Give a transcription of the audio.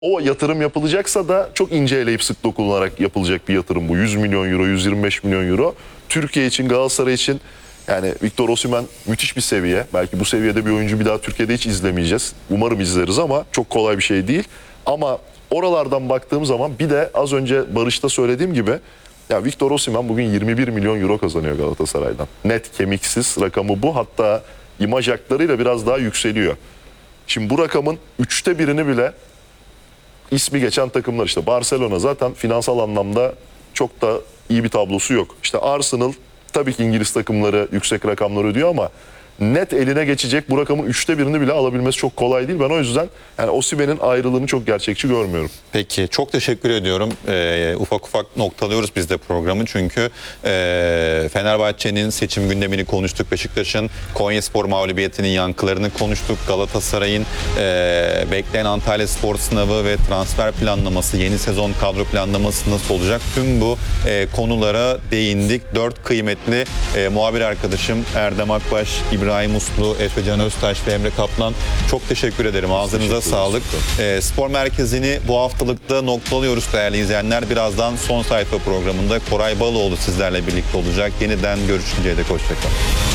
O yatırım yapılacaksa da çok ince eleyip sık dokunarak yapılacak bir yatırım bu. 100 milyon euro, 125 milyon euro. Türkiye için, Galatasaray için yani Victor Osimhen müthiş bir seviye. Belki bu seviyede bir oyuncu bir daha Türkiye'de hiç izlemeyeceğiz. Umarım izleriz ama çok kolay bir şey değil. Ama oralardan baktığım zaman bir de az önce Barış'ta söylediğim gibi ya Victor Osimhen bugün 21 milyon euro kazanıyor Galatasaray'dan. Net kemiksiz rakamı bu. Hatta imaj haklarıyla biraz daha yükseliyor. Şimdi bu rakamın 1/3'ünü bile ismi geçen takımlar işte Barcelona zaten finansal anlamda çok da iyi bir tablosu yok. İşte Arsenal tabii ki İngiliz takımları yüksek rakamlar ödüyor ama net eline geçecek bu rakamın 1/3'ünü bile alabilmesi çok kolay değil. Ben o yüzden yani Osimhen'in ayrılığını çok gerçekçi görmüyorum. Peki çok teşekkür ediyorum. Ufak ufak noktalıyoruz biz de programı çünkü Fenerbahçe'nin seçim gündemini konuştuk. Beşiktaş'ın Konyaspor mağlubiyetinin yankılarını konuştuk. Galatasaray'ın bekleyen Antalyaspor sınavı ve transfer planlaması, yeni sezon kadro planlaması nasıl olacak? Tüm bu konulara değindik. 4 kıymetli muhabir arkadaşım Erdem Akbaş, İbrahim Uslu, Efecan Öztaş ve Emre Kaplan. Çok teşekkür ederim. Ağzınıza sağlık. Spor Merkezi'ni bu haftalıkta noktalıyoruz değerli izleyenler. Birazdan Son Sayfa programında Koray Baloğlu sizlerle birlikte olacak. Yeniden görüşünceye dek hoşçakalın.